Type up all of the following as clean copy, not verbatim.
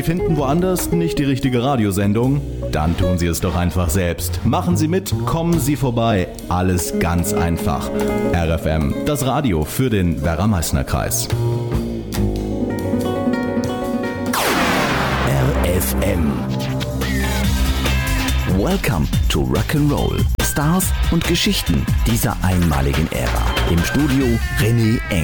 Sie finden woanders nicht die richtige Radiosendung? Dann tun Sie es doch einfach selbst. Machen Sie mit, kommen Sie vorbei. Alles ganz einfach. RFM, das Radio für den Werra-Meißner-Kreis. RFM. Welcome to Rock'n'Roll. Stars und Geschichten dieser einmaligen Ära. Im Studio René Eng.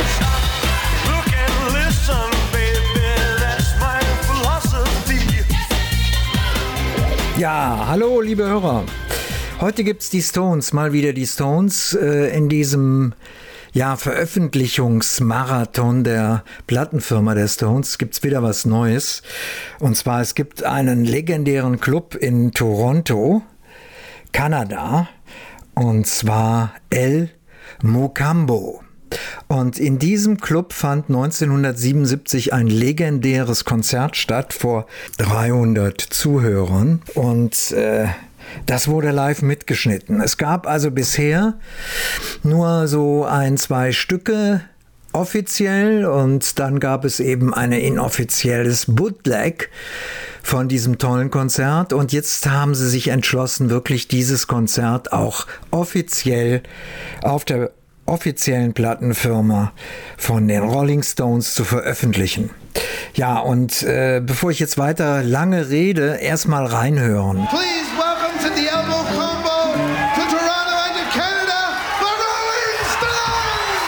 Ja, hallo liebe Hörer. Heute gibt's die Stones, mal wieder die Stones in diesem Veröffentlichungsmarathon der Plattenfirma der Stones. Gibt's wieder was Neues. Und zwar, es gibt einen legendären Club in Toronto, Kanada, und zwar El Mocambo. Und in diesem Club fand 1977 ein legendäres Konzert statt vor 300 Zuhörern und das wurde live mitgeschnitten. Es gab also bisher nur so 1-2 Stücke offiziell und dann gab es eben ein inoffizielles Bootleg von diesem tollen Konzert und jetzt haben sie sich entschlossen, wirklich dieses Konzert auch offiziell auf der offiziellen Plattenfirma von den Rolling Stones zu veröffentlichen. Ja, und bevor ich jetzt weiter lange rede, erstmal reinhören. Please